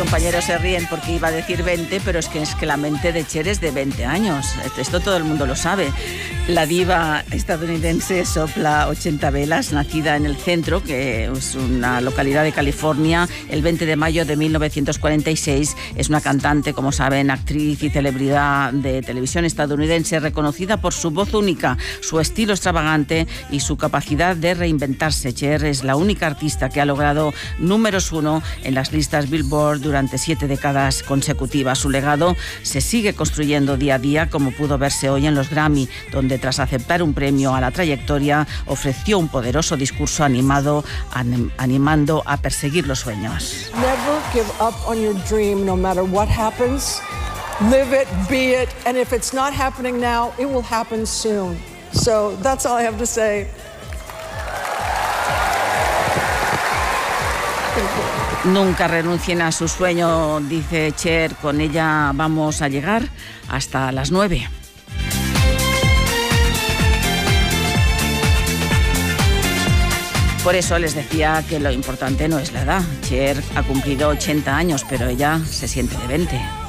compañeros se ríen porque iba a decir 20, pero es que la mente de Cher es de 20 años. Esto todo el mundo lo sabe. La diva estadounidense sopla 80 velas, nacida en el Centro, que es una localidad de California, el 20 de mayo de 1946. Es una cantante, como saben, actriz y celebridad de televisión estadounidense, reconocida por su voz única, su estilo extravagante y su capacidad de reinventarse. Cher es la única artista que ha logrado números 1 en las listas Billboard durante 7 décadas consecutivas. Su legado se sigue construyendo día a día, como pudo verse hoy en los Grammy, donde tras aceptar un premio a la trayectoria, ofreció un poderoso discurso animando a perseguir los sueños. Never give up on your dream, no matter what happens. Live it, be it, and if it's not happening now, it will happen soon. So that's all I have to say. Nunca renuncien a su sueño, dice Cher. Con ella vamos a llegar hasta las 9. Por eso les decía que lo importante no es la edad. Cher ha cumplido 80 años, pero ella se siente de 20.